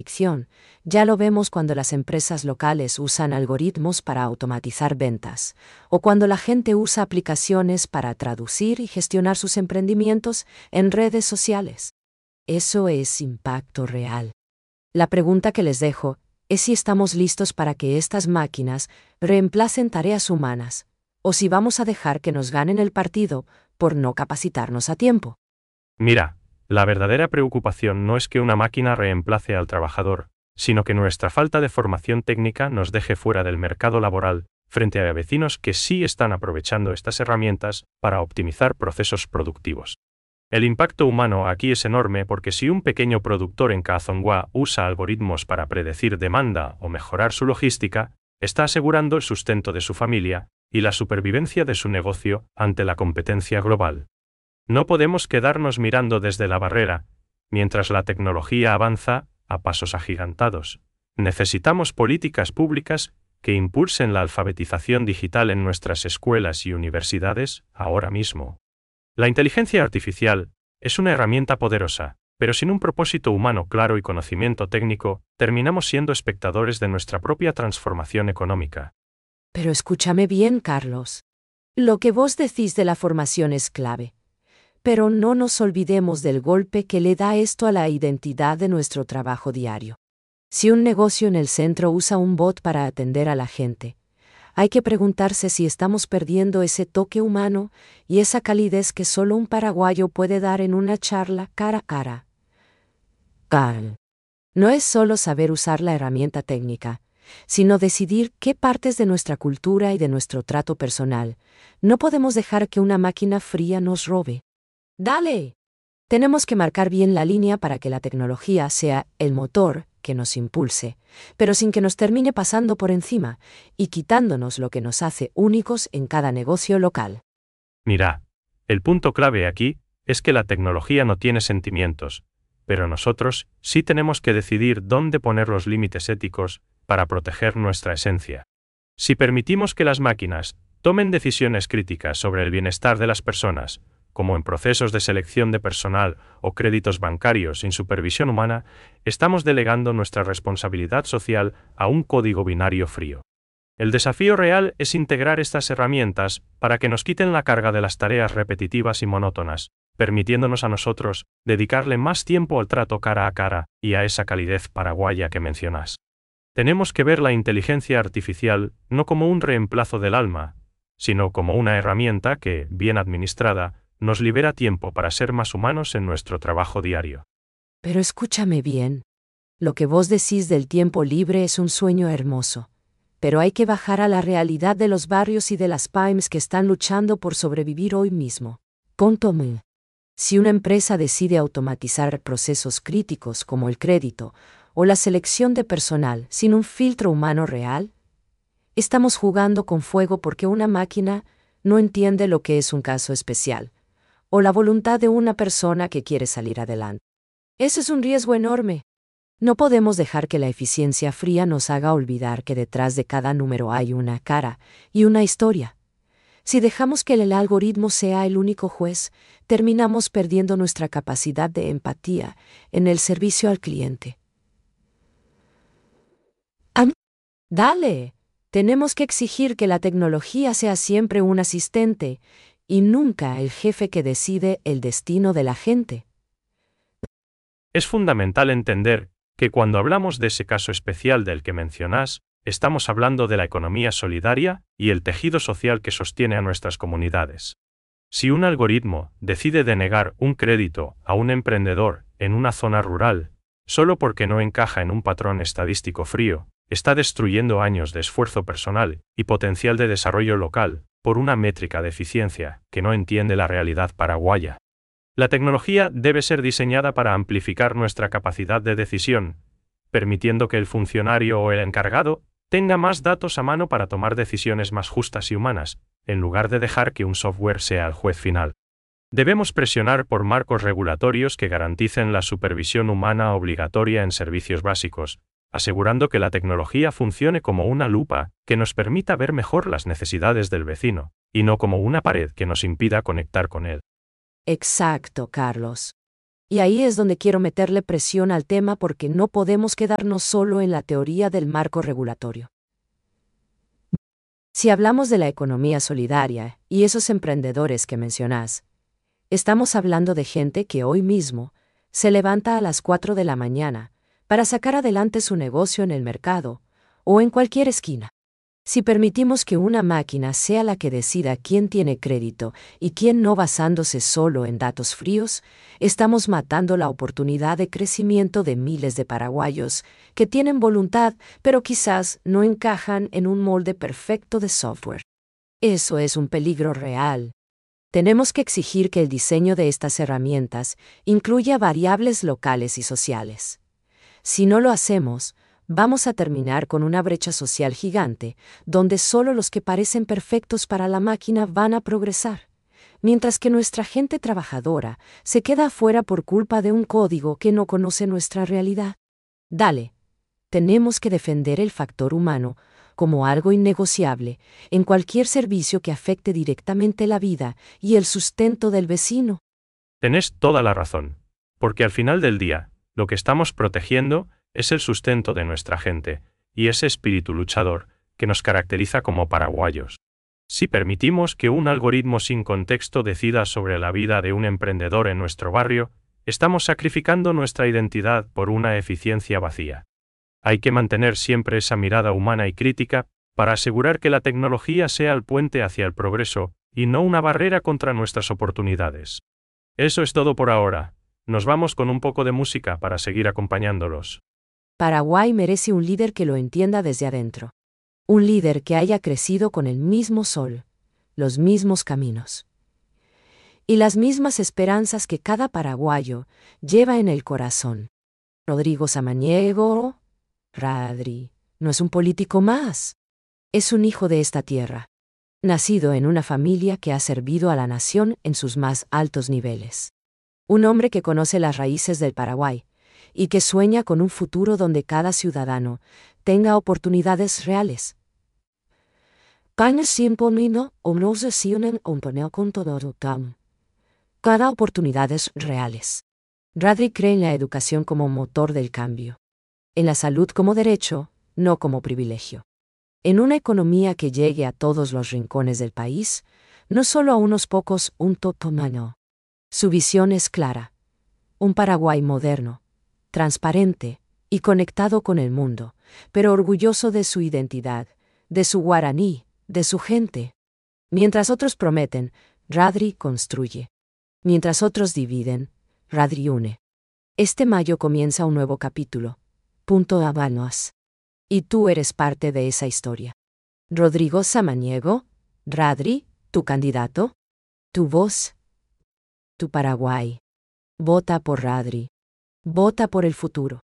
ficción. Ya lo vemos cuando las empresas locales usan algoritmos para automatizar ventas, o cuando la gente usa aplicaciones para traducir y gestionar sus emprendimientos en redes sociales. Eso es impacto real. La pregunta que les dejo es si estamos listos para que estas máquinas reemplacen tareas humanas, o si vamos a dejar que nos ganen el partido por no capacitarnos a tiempo. Mira, la verdadera preocupación no es que una máquina reemplace al trabajador, sino que nuestra falta de formación técnica nos deje fuera del mercado laboral, frente a vecinos que sí están aprovechando estas herramientas para optimizar procesos productivos. El impacto humano aquí es enorme porque si un pequeño productor en Kazonghua usa algoritmos para predecir demanda o mejorar su logística, está asegurando el sustento de su familia y la supervivencia de su negocio ante la competencia global. No podemos quedarnos mirando desde la barrera, mientras la tecnología avanza a pasos agigantados. Necesitamos políticas públicas que impulsen la alfabetización digital en nuestras escuelas y universidades ahora mismo. La inteligencia artificial es una herramienta poderosa, pero sin un propósito humano claro y conocimiento técnico, terminamos siendo espectadores de nuestra propia transformación económica. Pero escúchame bien, Carlos. Lo que vos decís de la formación es clave. Pero no nos olvidemos del golpe que le da esto a la identidad de nuestro trabajo diario. Si un negocio en el centro usa un bot para atender a la gente, hay que preguntarse si estamos perdiendo ese toque humano y esa calidez que solo un paraguayo puede dar en una charla cara a cara. No es solo saber usar la herramienta técnica, sino decidir qué partes de nuestra cultura y de nuestro trato personal no podemos dejar que una máquina fría nos robe. ¡Dale! Tenemos que marcar bien la línea para que la tecnología sea el motor que nos impulse, pero sin que nos termine pasando por encima y quitándonos lo que nos hace únicos en cada negocio local. Mira, el punto clave aquí es que la tecnología no tiene sentimientos, pero nosotros sí tenemos que decidir dónde poner los límites éticos para proteger nuestra esencia. Si permitimos que las máquinas tomen decisiones críticas sobre el bienestar de las personas, como en procesos de selección de personal o créditos bancarios sin supervisión humana, estamos delegando nuestra responsabilidad social a un código binario frío. El desafío real es integrar estas herramientas para que nos quiten la carga de las tareas repetitivas y monótonas, permitiéndonos a nosotros dedicarle más tiempo al trato cara a cara y a esa calidez paraguaya que mencionas. Tenemos que ver la inteligencia artificial no como un reemplazo del alma, sino como una herramienta que, bien administrada, nos libera tiempo para ser más humanos en nuestro trabajo diario. Pero escúchame bien. Lo que vos decís del tiempo libre es un sueño hermoso. Pero hay que bajar a la realidad de los barrios y de las pymes que están luchando por sobrevivir hoy mismo. Contame. Si una empresa decide automatizar procesos críticos como el crédito o la selección de personal sin un filtro humano real, estamos jugando con fuego porque una máquina no entiende lo que es un caso especial o la voluntad de una persona que quiere salir adelante. Ese es un riesgo enorme. No podemos dejar que la eficiencia fría nos haga olvidar que detrás de cada número hay una cara y una historia. Si dejamos que el algoritmo sea el único juez, terminamos perdiendo nuestra capacidad de empatía en el servicio al cliente. Dale, tenemos que exigir que la tecnología sea siempre un asistente y nunca el jefe que decide el destino de la gente. Es fundamental entender que cuando hablamos de ese caso especial del que mencionás, estamos hablando de la economía solidaria y el tejido social que sostiene a nuestras comunidades. Si un algoritmo decide denegar un crédito a un emprendedor en una zona rural, solo porque no encaja en un patrón estadístico frío, está destruyendo años de esfuerzo personal y potencial de desarrollo local por una métrica de eficiencia que no entiende la realidad paraguaya. La tecnología debe ser diseñada para amplificar nuestra capacidad de decisión, permitiendo que el funcionario o el encargado tenga más datos a mano para tomar decisiones más justas y humanas, en lugar de dejar que un software sea el juez final. Debemos presionar por marcos regulatorios que garanticen la supervisión humana obligatoria en servicios básicos, asegurando que la tecnología funcione como una lupa que nos permita ver mejor las necesidades del vecino, y no como una pared que nos impida conectar con él. Exacto, Carlos. Y ahí es donde quiero meterle presión al tema porque no podemos quedarnos solo en la teoría del marco regulatorio. Si hablamos de la economía solidaria y esos emprendedores que mencionás, estamos hablando de gente que hoy mismo se levanta a las 4 de la mañana para sacar adelante su negocio en el mercado o en cualquier esquina. Si permitimos que una máquina sea la que decida quién tiene crédito y quién no basándose solo en datos fríos, estamos matando la oportunidad de crecimiento de miles de paraguayos que tienen voluntad, pero quizás no encajan en un molde perfecto de software. Eso es un peligro real. Tenemos que exigir que el diseño de estas herramientas incluya variables locales y sociales. Si no lo hacemos, vamos a terminar con una brecha social gigante, donde solo los que parecen perfectos para la máquina van a progresar, mientras que nuestra gente trabajadora se queda afuera por culpa de un código que no conoce nuestra realidad. Dale, tenemos que defender el factor humano como algo innegociable en cualquier servicio que afecte directamente la vida y el sustento del vecino. Tenés toda la razón, porque al final del día, lo que estamos protegiendo es el sustento de nuestra gente, y ese espíritu luchador que nos caracteriza como paraguayos. Si permitimos que un algoritmo sin contexto decida sobre la vida de un emprendedor en nuestro barrio, estamos sacrificando nuestra identidad por una eficiencia vacía. Hay que mantener siempre esa mirada humana y crítica para asegurar que la tecnología sea el puente hacia el progreso y no una barrera contra nuestras oportunidades. Eso es todo por ahora. Nos vamos con un poco de música para seguir acompañándolos. Paraguay merece un líder que lo entienda desde adentro. Un líder que haya crecido con el mismo sol, los mismos caminos y las mismas esperanzas que cada paraguayo lleva en el corazón. Rodrigo Samaniego, Radri, no es un político más. Es un hijo de esta tierra, nacido en una familia que ha servido a la nación en sus más altos niveles. Un hombre que conoce las raíces del Paraguay y que sueña con un futuro donde cada ciudadano tenga oportunidades reales. Cada oportunidades reales. Radri cree en la educación como motor del cambio, en la salud como derecho, no como privilegio. En una economía que llegue a todos los rincones del país, no solo a unos pocos, un totomano. Su visión es clara. Un Paraguay moderno, transparente y conectado con el mundo, pero orgulloso de su identidad, de su guaraní, de su gente. Mientras otros prometen, Radri construye. Mientras otros dividen, Radri une. Este mayo comienza un nuevo capítulo. Punto Habanos. Y tú eres parte de esa historia. Rodrigo Samaniego, Radri, tu candidato, tu voz, tu Paraguay. Vota por Radri. Vota por el futuro.